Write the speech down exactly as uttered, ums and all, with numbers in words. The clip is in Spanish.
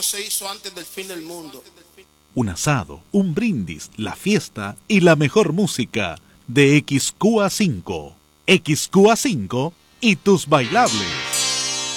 se hizo antes del fin del mundo. Un asado, un brindis, la fiesta y la mejor música de X Q A cinco. X Q A cinco y tus bailables.